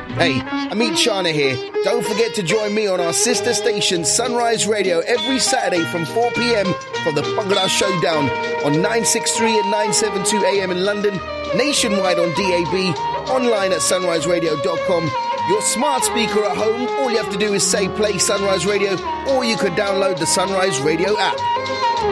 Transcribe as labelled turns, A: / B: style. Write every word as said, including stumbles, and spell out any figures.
A: Hey, Amit Shana here. Don't forget to join me on our sister station Sunrise Radio every Saturday from four p.m. for the Bhangra Showdown on nine sixty-three and nine seventy-two A M in London, nationwide on D A B, online at sunrise radio dot com. Your smart speaker at home, all you have to do is say play Sunrise Radio, or you could download the Sunrise Radio app.